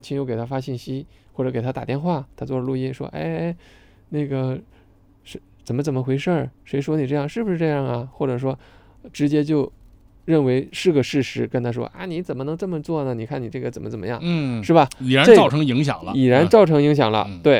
亲友给他发信息或者给他打电话，他做了录音说，哎，那个是怎么回事儿？谁说你这样？是不是这样啊？或者说直接就认为是个事实，跟他说啊，你怎么能这么做呢？你看你这个怎么样，是吧？ 已然造成影响了， 已然造成影响了，对。